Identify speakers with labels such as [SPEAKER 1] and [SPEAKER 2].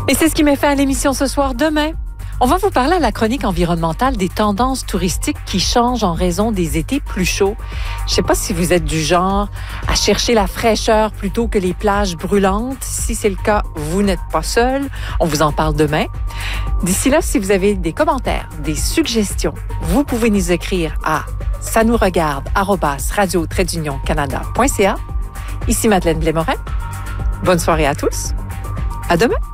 [SPEAKER 1] Et c'est ce qui met fin à l'émission ce soir. Demain, on va vous parler à la chronique environnementale des tendances touristiques qui changent en raison des étés plus chauds. Je ne sais pas si vous êtes du genre à chercher la fraîcheur plutôt que les plages brûlantes. Si c'est le cas, vous n'êtes pas seul. On vous en parle demain. D'ici là, si vous avez des commentaires, des suggestions, vous pouvez nous écrire à sanouregarde@radio-canada.ca. Ici Madeleine Blais-Morin. Bonne soirée à tous. À demain.